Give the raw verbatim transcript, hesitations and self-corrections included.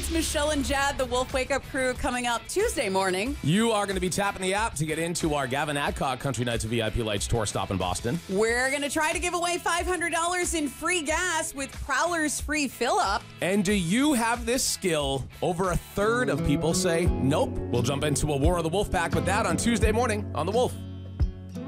It's Michelle and Jad, the Wolf Wake Up Crew, coming up Tuesday morning. You are going to be tapping the app to get into our Gavin Adcock Country Nights of V I P Lights tour stop in Boston. We're going to try to give away five hundred dollars in free gas with Prowler's free fill-up. And do you have this skill? Over a third of people say nope. We'll jump into a War of the Wolf Pack with that on Tuesday morning on The Wolf.